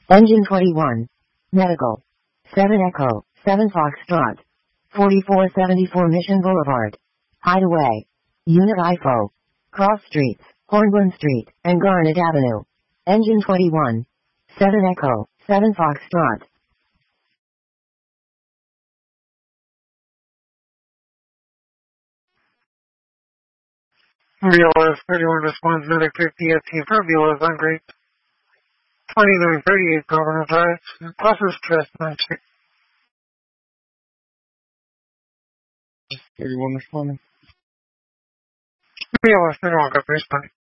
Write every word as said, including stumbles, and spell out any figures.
Engine twenty-one. Medical. seven Echo, seven Foxtrot. forty-four seventy-four Mission Boulevard. Hideaway. Unit I F O. Cross Streets, Hornburn Street, and Garnet Avenue. Engine twenty-one. seven Echo, seven Foxtrot. B L S thirty-one responds medic fifty F T for B L S on grade twenty-nine thirty-eight Governor Drive, process stress ninety. thirty-one responding. B L S thirty-one got responding.